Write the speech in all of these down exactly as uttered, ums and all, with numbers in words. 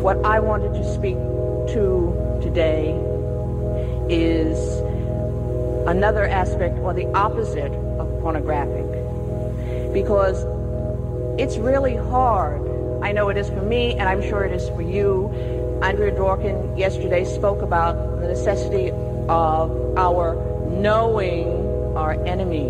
What I wanted to speak to today is another aspect, or the opposite, of pornographic, because it's really hard. I know it is for me, and I'm sure it is for you. Andrea Dworkin yesterday spoke about the necessity of our knowing our enemy.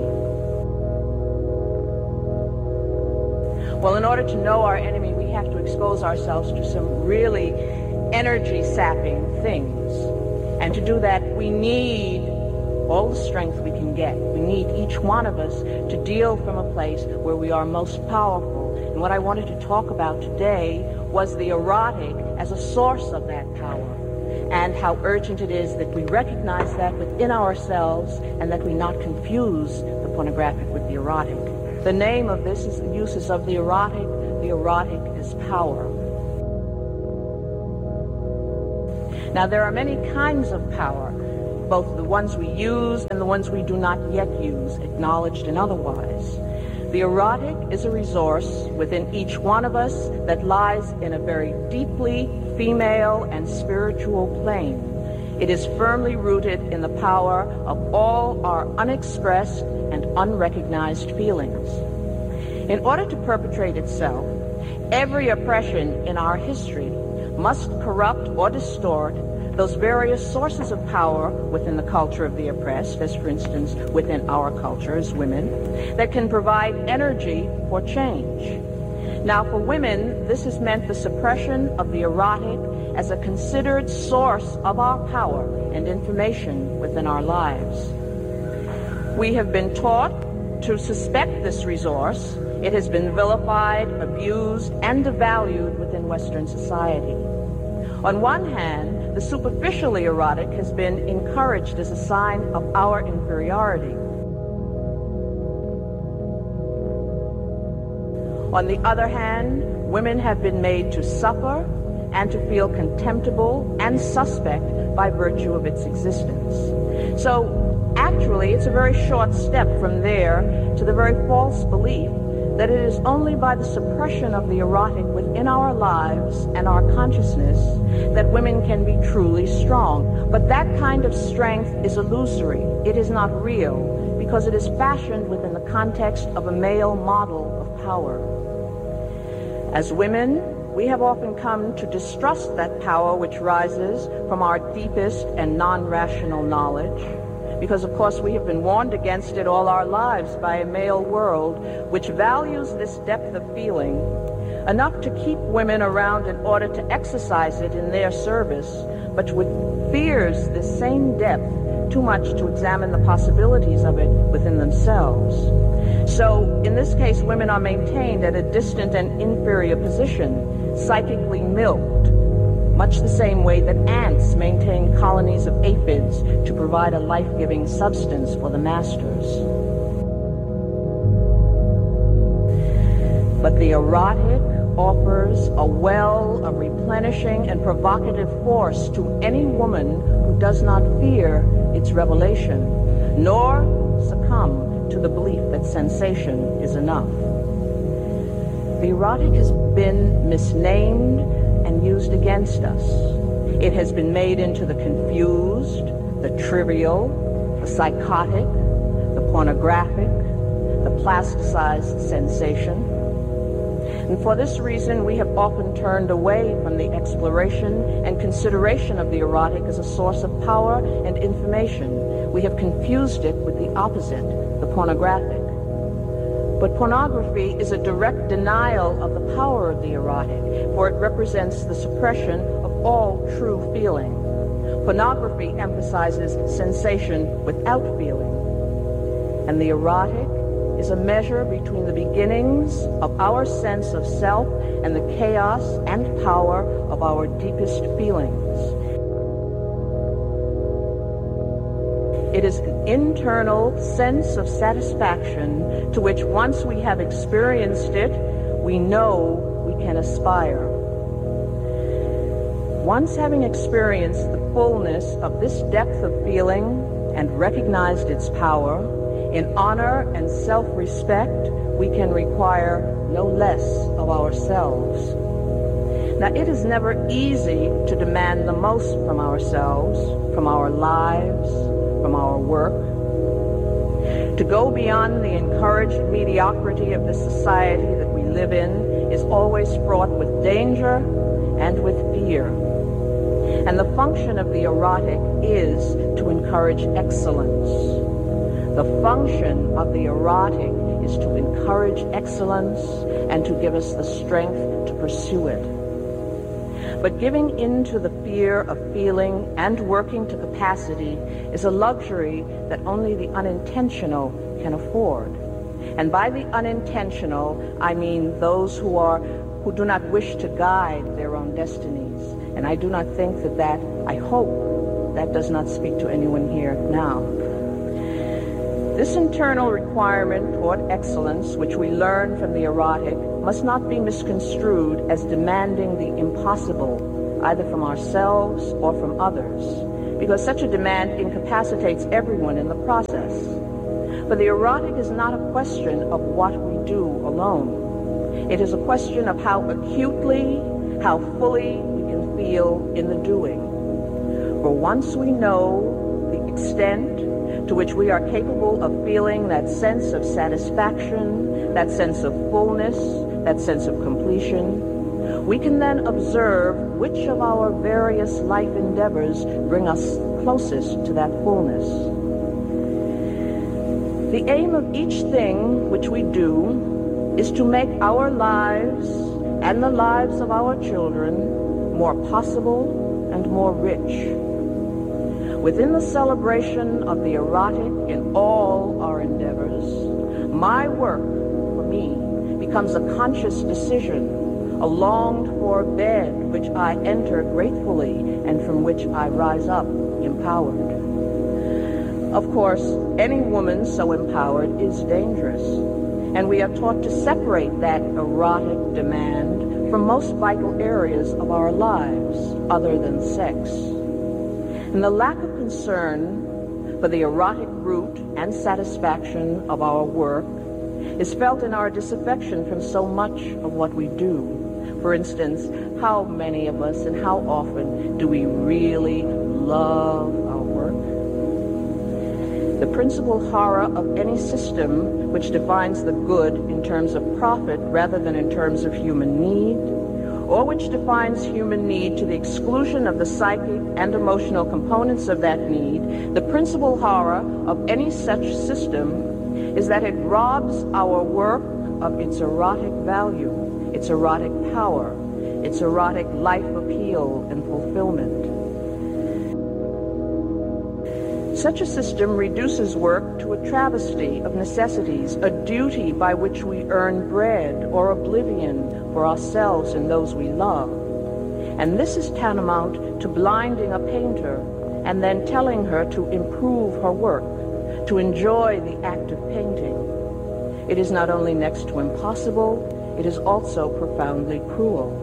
Well, in order to know our enemy, we have to expose ourselves to some really energy-sapping things. And to do that, we need all the strength we can get. We need each one of us to deal from a place where we are most powerful. And what I wanted to talk about today was the erotic as a source of that power, and how urgent it is that we recognize that within ourselves and that we not confuse the pornographic with the erotic. The name of this is the uses of the erotic. The erotic is power. Now, there are many kinds of power, both the ones we use and the ones we do not yet use, acknowledged and otherwise. The erotic is a resource within each one of us that lies in a very deeply female and spiritual plane. It is firmly rooted in the power of all our unexpressed and unrecognized feelings. In order to perpetrate itself, every oppression in our history must corrupt or distort those various sources of power within the culture of the oppressed, as for instance within our culture as women, that can provide energy for change. Now, for women, this has meant the suppression of the erotic as a considered source of our power and information within our lives. We have been taught to suspect this resource. It has been vilified, abused, and devalued within Western society. On one hand, the superficially erotic has been encouraged as a sign of our inferiority. On the other hand, women have been made to suffer and to feel contemptible and suspect by virtue of its existence. So actually, it's a very short step from there to the very false belief that it is only by the suppression of the erotic within our lives and our consciousness that women can be truly strong. But that kind of strength is illusory. It is not real, because it is fashioned within the context of a male model of power. As women, we have often come to distrust that power which rises from our deepest and non-rational knowledge, because, of course, we have been warned against it all our lives by a male world which values this depth of feeling enough to keep women around in order to exercise it in their service, but which fears this same depth too much to examine the possibilities of it within themselves. So, in this case, women are maintained at a distant and inferior position, psychically milked, much the same way that ants maintain colonies of aphids to provide a life-giving substance for the masters. But the erotic offers a well of replenishing and provocative force to any woman who does not fear its revelation, nor succumb to the belief that sensation is enough. The erotic has been misnamed and used against us. It has been made into the confused, the trivial, the psychotic, the pornographic, the plasticized sensation. And for this reason, we have often turned away from the exploration and consideration of the erotic as a source of power and information. We have confused it with the opposite, the pornographic. But pornography is a direct denial of the power of the erotic, for it represents the suppression of all true feeling. Pornography emphasizes sensation without feeling. And the erotic is a measure between the beginnings of our sense of self and the chaos and power of our deepest feelings. It is an internal sense of satisfaction to which, once we have experienced it, we know we can aspire. Once having experienced the fullness of this depth of feeling and recognized its power, in honor and self-respect, we can require no less of ourselves. Now, it is never easy to demand the most from ourselves, from our lives, from our work. To go beyond the encouraged mediocrity of the society that we live in is always fraught with danger and with fear. And the function of the erotic is to encourage excellence. The function of the erotic is to encourage excellence and to give us the strength to pursue it. But giving in to the fear of feeling and working to capacity is a luxury that only the unintentional can afford. And by the unintentional, I mean those who are who do not wish to guide their own destinies. And I do not think that that, I hope, that does not speak to anyone here now. This internal requirement toward excellence, which we learn from the erotic, must not be misconstrued as demanding the impossible, either from ourselves or from others, because such a demand incapacitates everyone in the process. For the erotic is not a question of what we do alone. It is a question of how acutely, how fully we can feel in the doing. For once we know the extent to which we are capable of feeling that sense of satisfaction, that sense of fullness, that sense of completion, we can then observe which of our various life endeavors bring us closest to that fullness. The aim of each thing which we do is to make our lives and the lives of our children more possible and more rich. Within the celebration of the erotic in all our endeavors, my work, for me, becomes a conscious decision, a longed-for bed which I enter gratefully and from which I rise up empowered. Of course, any woman so empowered is dangerous, and we are taught to separate that erotic demand from most vital areas of our lives other than sex. And the lack of concern for the erotic root and satisfaction of our work is felt in our disaffection from so much of what we do. For instance, how many of us and how often do we really love our work? The principal horror of any system which defines the good in terms of profit rather than in terms of human need, or which defines human need to the exclusion of the psychic and emotional components of that need, the principal horror of any such system is that it robs our work of its erotic value, its erotic power, its erotic life appeal and fulfillment. Such a system reduces work to a travesty of necessities, a duty by which we earn bread or oblivion for ourselves and those we love. And this is tantamount to blinding a painter and then telling her to improve her work, to enjoy the act of painting. It is not only next to impossible, it is also profoundly cruel.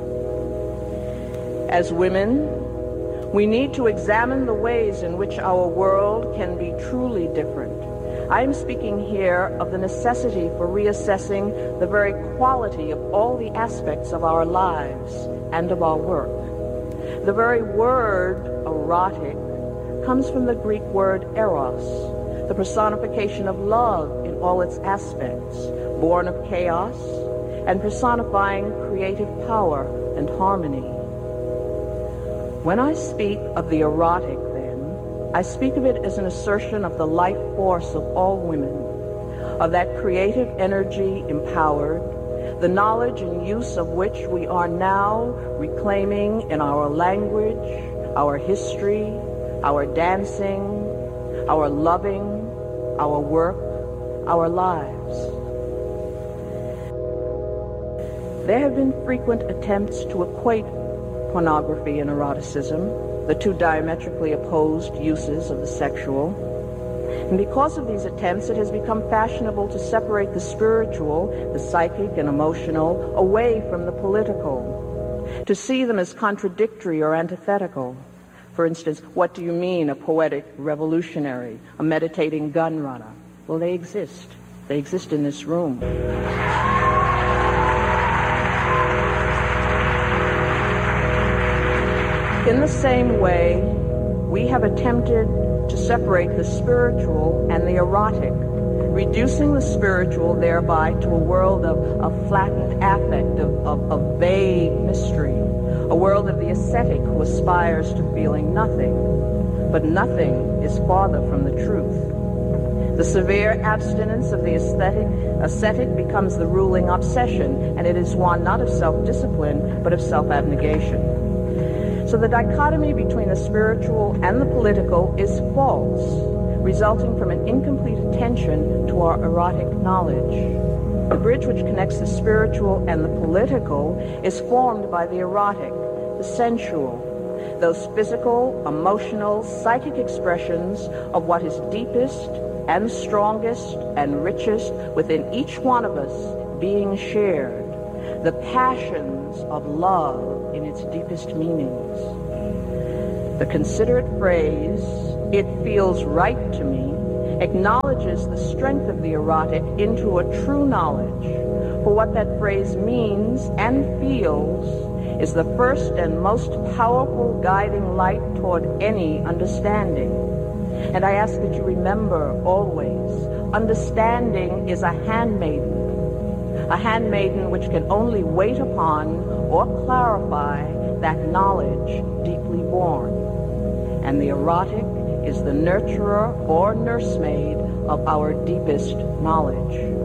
As women, we need to examine the ways in which our world can be truly different. I am speaking here of the necessity for reassessing the very quality of all the aspects of our lives and of our work. The very word erotic comes from the Greek word eros, the personification of love in all its aspects, born of chaos and personifying creative power and harmony. When I speak of the erotic, then, I speak of it as an assertion of the life force of all women, of that creative energy empowered, the knowledge and use of which we are now reclaiming in our language, our history, our dancing, our loving, our work, our lives. There have been frequent attempts to equate pornography and eroticism, the two diametrically opposed uses of the sexual. And because of these attempts, it has become fashionable to separate the spiritual, the psychic and emotional, away from the political, to see them as contradictory or antithetical. For instance, what do you mean a poetic revolutionary, a meditating gun runner? Well, they exist. They exist in this room. In the same way, we have attempted to separate the spiritual and the erotic, reducing the spiritual thereby to a world of, of flattened affect, of, of, of vague mystery, a world of the ascetic who aspires to feeling nothing. But nothing is farther from the truth. The severe abstinence of the aesthetic, ascetic becomes the ruling obsession, and it is one not of self-discipline, but of self-abnegation. So the dichotomy between the spiritual and the political is false, resulting from an incomplete attention to our erotic knowledge. The bridge which connects the spiritual and the political is formed by the erotic, the sensual, those physical, emotional, psychic expressions of what is deepest and strongest and richest within each one of us being shared, the passions of love in its deepest meanings. The considerate phrase, "it feels right to me," acknowledges the strength of the erotic into a true knowledge, for what that phrase means and feels is the first and most powerful guiding light toward any understanding. And I ask that you remember always, understanding is a handmaiden, a handmaiden which can only wait upon or clarify that knowledge deeply born. And the erotic is the nurturer or nursemaid of our deepest knowledge.